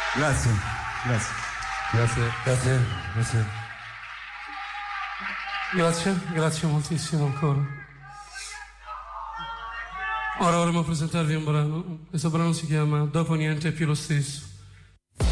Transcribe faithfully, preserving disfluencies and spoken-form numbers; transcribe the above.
Grazie, grazie. Grazie. Grazie, grazie. Grazie, grazie moltissimo ancora. Ora vorremmo presentarvi un brano. Questo brano si chiama Dopo niente è più lo stesso.